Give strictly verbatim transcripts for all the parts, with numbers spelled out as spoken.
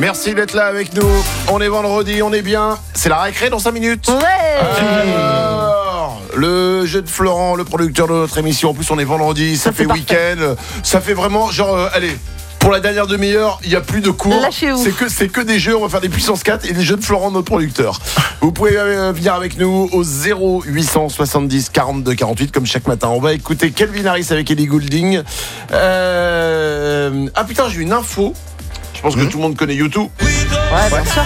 Merci d'être là avec nous. On est vendredi, on est bien. C'est la récré dans cinq minutes. Ouais. Alors, le jeu de Florent, le producteur de notre émission. En plus, on est vendredi, ça, Ça, fait c'est week-end. Ça fait vraiment genre, euh, allez. Pour la dernière demi-heure, il n'y a plus de cours. Lâchez-vous. C'est que, c'est que des jeux, on va faire des puissances quatre et des jeux de Florent, notre producteur. Vous pouvez euh, venir avec nous au zéro huit cent soixante-dix quarante-deux quarante-huit comme chaque matin. On va écouter Calvin Harris avec Ellie Goulding. Euh... Ah putain, j'ai une info. Je pense que tout le monde connaît YouTube. Ouais, bien sûr.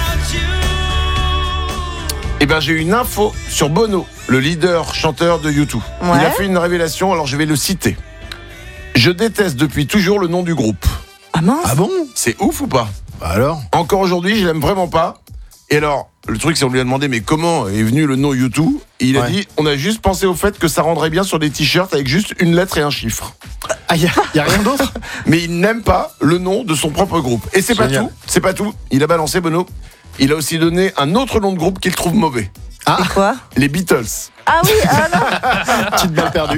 Eh ben, j'ai une info sur Bono, le leader chanteur de YouTube. Ouais. Il a fait une révélation, alors je vais le citer. Je déteste depuis toujours le nom du groupe. Ah mince. Ah bon? C'est ouf ou pas? Bah alors? Encore aujourd'hui, je l'aime vraiment pas. Et alors, le truc, c'est qu'on lui a demandé, mais comment est venu le nom YouTube? Et il a Ouais. dit, on a juste pensé au fait que ça rendrait bien sur des t-shirts avec juste une lettre et un chiffre. Ah, y'a y a rien d'autre? Mais il n'aime pas le nom de son propre groupe. Et c'est pas Génial. tout, c'est pas tout. Il a balancé, Bono. Il a aussi donné un autre nom de groupe qu'il trouve mauvais. Ah, Et quoi? Les Beatles. Ah oui, ah non. petite balle perdue.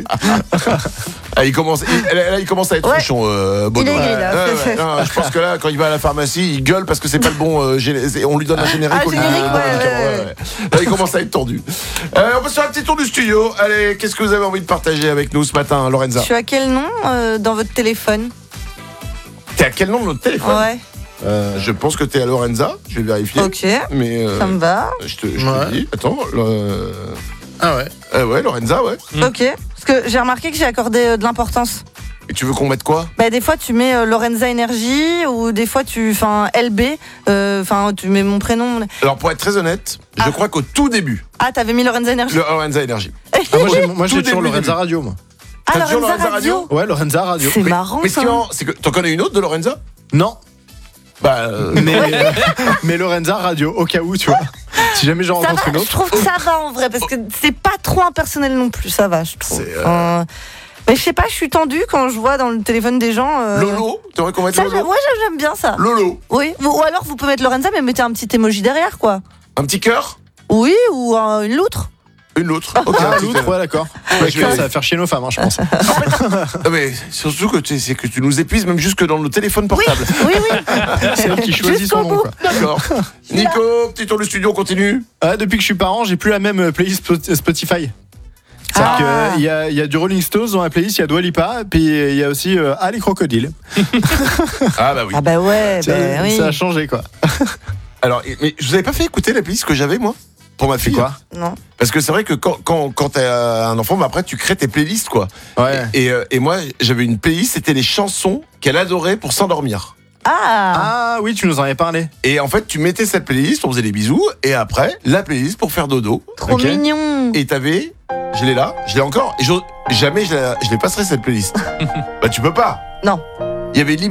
Ah, il commence, il, là, il commence à être Ouais. touchant, euh, Bono. Il est gay, là. Ouais, ouais, non, je pense que là, quand il va à la pharmacie, il gueule parce que c'est pas le bon. Euh, gé- on lui donne un générique. Ah, au lieu du générique, bon ouais, médicament, ouais, ouais. Là, il commence à être tendu. Euh, on peut se faire un petit tour du studio. Allez, qu'est-ce que vous avez envie de partager avec nous ce matin, Lorenza? Je suis à quel nom euh, dans votre téléphone? T'es à quel nom de notre téléphone? Ouais. Euh, Je pense que t'es à Lorenza. Je vais vérifier. Ok. Mais euh, Ça me va. je te, je te Ouais. le dis. Attends. Le... Ah ouais. Euh, ouais, Lorenza, ouais. Mm. Ok. Parce que j'ai remarqué que j'ai accordé euh, de l'importance. Et tu veux qu'on mette quoi? Bah, des fois, tu mets euh, Lorenza Energy ou des fois, tu. Enfin, L B. Enfin, tu mets mon prénom. Alors, pour être très honnête, je Ah. crois qu'au tout début, Ah, t'avais mis Lorenza Energy. le Lorenza Energy. Ah, moi, j'ai, moi, j'ai Tout toujours début, Lorenza début. Radio, moi. Ah, T'as toujours Lorenza Lorenza Radio Radio. Ouais, Lorenza Radio. C'est Mais- marrant, Mais ce ça. qui est marrant, c'est que t'en connais une autre de Lorenza? Non, Bah. euh, mais, euh, mais Lorenza Radio, au cas où, tu vois. Si jamais j'en Ça rencontre va, une je autre. trouve que ça va en vrai, parce que c'est pas trop impersonnel non plus, ça va, je trouve. C'est, euh, Enfin, mais je sais pas, je suis tendue quand je vois dans le téléphone des gens. euh, Lolo, t'aimerais qu'on mette Ça, Lolo? j'aime- ouais, j'aime- j'aime bien ça. Lolo. Oui, ou alors vous pouvez mettre Lorenza, mais mettez un petit emoji derrière, quoi. Un petit cœur? Oui, ou euh, une loutre. Une loutre. Ok, un Ah, petit l'autre, cœur. ouais, d'accord. Ouais, Ouais, je vais- ça va faire chier nos femmes, hein, je pense. Ah, mais surtout que tu, c'est que tu nous épuises même jusque dans nos téléphones portables. Oui, oui. C'est elle qui choisit Jusqu'au son nom, bout. quoi. D'accord. Nico, petit tour du studio, on continue. Ah, depuis que je suis parent, j'ai plus la même euh, playlist Spot- Spotify. Ah. C'est-à-dire qu'il y a, il y a du Rolling Stones dans la playlist, il y a Dua Lipa, puis il y a aussi euh, Ah, les crocodiles. Ah bah oui. Ah bah ouais, Ça, bah oui. ça a changé, quoi. Alors, mais je vous avais pas fait écouter la playlist que j'avais moi pour ma fille. quoi? Non. Parce que c'est vrai que quand, quand, quand t'as un enfant, bah après tu crées tes playlists quoi. Ouais. Et, et, euh, et moi j'avais une playlist, c'était les chansons qu'elle adorait pour s'endormir. Ah, Ah oui, tu nous en avais parlé. Et en fait tu mettais cette playlist, on faisait des bisous, et après la playlist pour faire dodo. trop ok. mignon. Et t'avais, je l'ai là, je l'ai encore, et j'ose- jamais je la, je les passerai cette playlist. Bah tu peux pas. Non. Il y avait